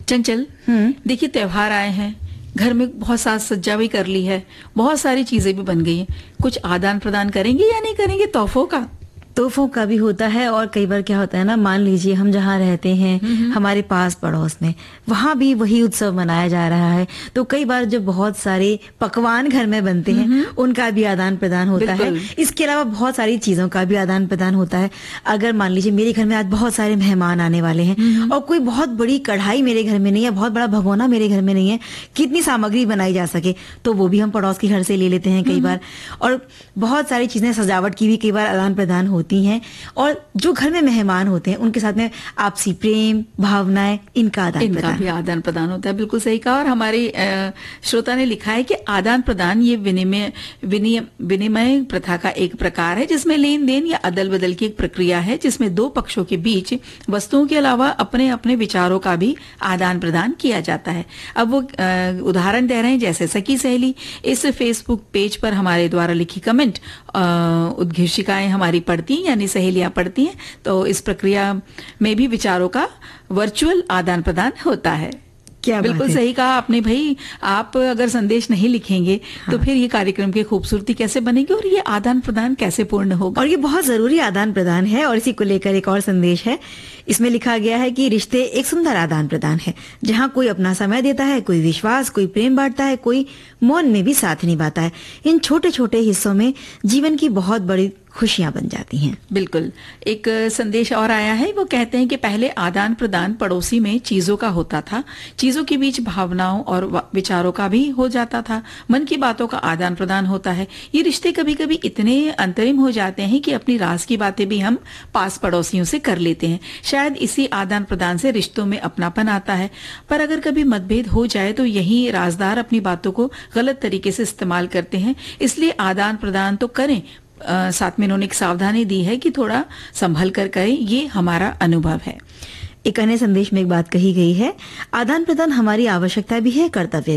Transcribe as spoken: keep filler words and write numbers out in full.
चंचल, देखिए त्योहार आए हैं, घर में बहुत साज सज्जा भी कर ली है, बहुत सारी चीजें भी बन गई हैं। कुछ आदान प्रदान करेंगे या नहीं करेंगे तोहफों का? तोहफों का भी होता है, और कई बार क्या होता है ना, मान लीजिए हम जहाँ रहते हैं, हमारे पास पड़ोस में वहां भी वही उत्सव मनाया जा रहा है, तो कई बार जो बहुत सारे पकवान घर में बनते हैं उनका भी आदान प्रदान होता है। इसके अलावा बहुत सारी चीजों का भी आदान प्रदान होता है। अगर मान लीजिए मेरे घर में आज बहुत सारे मेहमान आने वाले हैं और कोई बहुत बड़ी कढ़ाई मेरे घर में नहीं है, बहुत बड़ा भगोना मेरे घर में नहीं है, कितनी सामग्री बनाई जा सके, तो वो भी हम पड़ोस के घर से ले लेते हैं कई बार। और बहुत सारी चीजें सजावट की भी कई बार आदान प्रदान होती हैं, और जो घर में मेहमान होते हैं उनके साथ में आपसी प्रेम भावनाएं, इनका आदान इनका प्रदान भी आदान प्रदान होता है। बिल्कुल सही कहा। और हमारे अ, श्रोता ने लिखा है कि आदान प्रदान ये विनिमय विनिमय विनिमय प्रथा का एक प्रकार है, जिसमें लेन देन या अदल बदल की एक प्रक्रिया है, जिसमें दो पक्षों के बीच वस्तुओं के अलावा अपने अपने विचारों का भी आदान प्रदान किया जाता है। अब वो अ, उदाहरण दे रहे हैं, जैसे सखी सहेली इस फेसबुक पेज पर हमारे द्वारा लिखी कमेंट उद्घोषिकाएं हमारी पढ़ती यानी सहेलियां पढ़ती हैं, तो इस प्रक्रिया में भी विचारों का वर्चुअल आदान प्रदान होता है। क्या बिल्कुल सही कहा आपने भाई। आप अगर संदेश नहीं लिखेंगे हाँ। तो फिर ये कार्यक्रम की खूबसूरती कैसे बनेगी और ये आदान प्रदान कैसे पूर्ण होगा? और ये बहुत जरूरी आदान प्रदान है। और इसी को लेकर एक और संदेश है, इसमें लिखा गया है कि रिश्ते एक सुंदर आदान प्रदान है, जहाँ कोई अपना समय देता है, कोई विश्वास, कोई प्रेम बांटता है, कोई मौन में भी साथ निभाता है। इन छोटे छोटे हिस्सों में जीवन की बहुत बड़ी खुशियां बन जाती हैं। बिल्कुल। एक संदेश और आया है, वो कहते हैं कि पहले आदान प्रदान पड़ोसी में चीजों का होता था, चीजों के बीच भावनाओं और विचारों का भी हो जाता था, मन की बातों का आदान प्रदान होता है। ये रिश्ते कभी कभी इतने अंतरिम हो जाते हैं कि अपनी राज की बातें भी हम पास पड़ोसियों से कर लेते हैं। शायद इसी आदान प्रदान से रिश्तों में अपनापन आता है। पर अगर कभी मतभेद हो जाए तो यही राजदार अपनी बातों को गलत तरीके से इस्तेमाल करते हैं। इसलिए आदान प्रदान तो करें, आ, साथ में उन्होंने एक सावधानी दी है कि थोड़ा संभल कर करें, ये हमारा अनुभव है। एक अन्य संदेश में एक बात कही गई है, आदान प्रदान हमारी आवश्यकता भी है, कर्तव्य